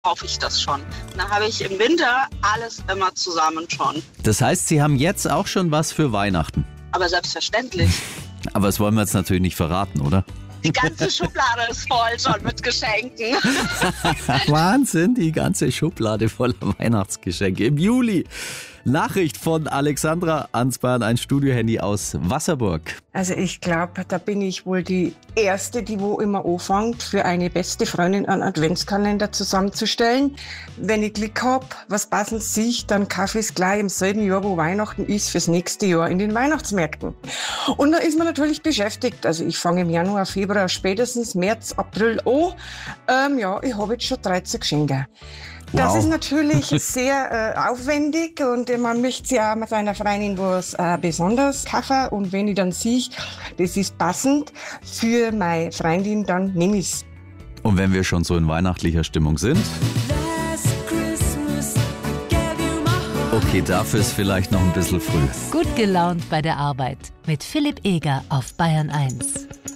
kaufe ich das schon. Dann habe ich im Winter alles immer zusammen schon. Das heißt, Sie haben jetzt auch schon was für Weihnachten. Aber selbstverständlich. Aber das wollen wir jetzt natürlich nicht verraten, oder? Die ganze Schublade ist voll schon mit Geschenken. Wahnsinn, die ganze Schublade voller Weihnachtsgeschenke im Juli. Nachricht von Alexandra ans Bayern 1 Studiohandy aus Wasserburg. Also ich glaube, da bin ich wohl die Erste, die wo immer anfängt, für eine beste Freundin einen Adventskalender zusammenzustellen. Wenn ich Glück habe, was passend sehe, dann kaufe ich es gleich im selben Jahr, wo Weihnachten ist, fürs nächste Jahr in den Weihnachtsmärkten. Und da ist man natürlich beschäftigt. Also ich fange im Januar, Februar, spätestens März, April an. Ich habe jetzt schon 13 Geschenke. Das ist natürlich sehr aufwendig und man möchte ja mit seiner Freundin was besonders kaufen. Und wenn ich dann sehe, das ist passend für meine Freundin, dann nehme ich es. Und wenn wir schon so in weihnachtlicher Stimmung sind? Okay, dafür ist vielleicht noch ein bisschen früh. Gut gelaunt bei der Arbeit mit Philipp Eger auf Bayern 1.